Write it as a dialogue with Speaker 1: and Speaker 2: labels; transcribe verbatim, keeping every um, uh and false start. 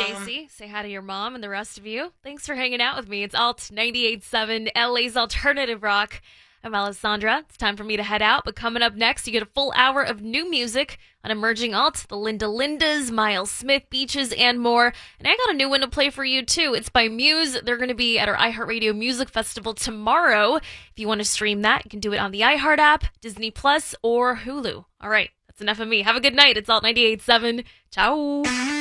Speaker 1: Stacy. Say hi to your mom and the rest of you. Thanks for hanging out with me. It's Alt ninety-eight point seven, L A's Alternative Rock. I'm Alessandra. It's time for me to head out, but coming up next, you get a full hour of new music on Emerging Alt, the Linda Lindas, Miles Smith, Beaches, and more. And I got a new one to play for you, too. It's by Muse. They're going to be at our iHeartRadio Music Festival tomorrow. If you want to stream that, you can do it on the iHeart app, Disney Plus, or Hulu. All right, that's enough of me. Have a good night. It's Alt ninety-eight point seven. Ciao.